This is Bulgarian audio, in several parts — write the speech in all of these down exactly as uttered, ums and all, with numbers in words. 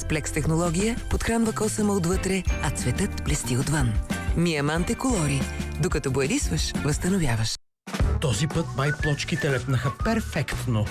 Плекс технология подхранва косъма отвътре, а цветът блести отвън. Миаманте Колори. Докато боядисваш, възстановяваш. Този път май плочките лепнаха перфектно.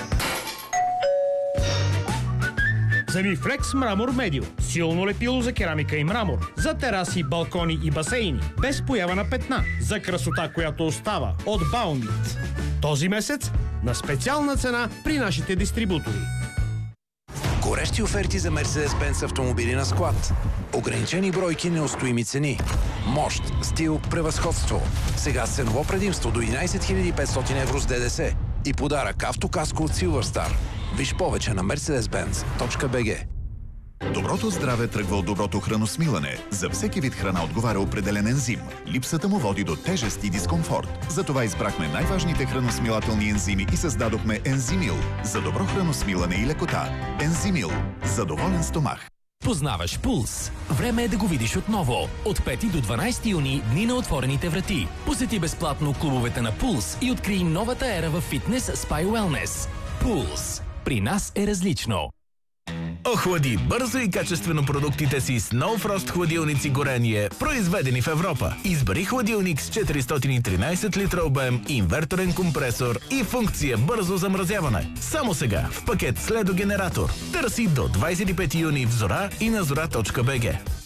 Замифлекс Мрамор Медио. Силно лепило за керамика и мрамор. За тераси, балкони и басейни. Без поява на петна. За красота, която остава. От Баумит. Този месец на специална цена при нашите дистрибутори. Горещи оферти за Мерцедес-Бенц автомобили на склад. Ограничени бройки, неустоими цени. Мощ, стил, превъзходство. Сега с ценово предимство до единайсет хиляди и петстотин евро с ДДС. И подарък автокаско от Silverstar. Виж повече на мерцедес бенц точка би джи. Доброто здраве тръгва от доброто храносмилане. За всеки вид храна отговаря определен ензим. Липсата му води до тежест и дискомфорт. Затова избрахме най-важните храносмилателни ензими и създадохме Ензимил. За добро храносмилане и лекота. Ензимил. За доволен стомах. Познаваш Пулс. Време е да го видиш отново. От пети до дванайсети юни дни на отворените врати. Посети безплатно клубовете на Пулс и открий новата ера в фитнес, спа и уелнес. Пулс. При нас е различно. Охлади бързо и качествено продуктите си с No Frost хладилници горение, произведени в Европа. Избери хладилник с четиристотин и тринайсет литра обем, инверторен компресор и функция бързо замразяване. Само сега в пакет с ледогенератор. Търси до двайсет и пети юни в Зора и на зора точка би джи.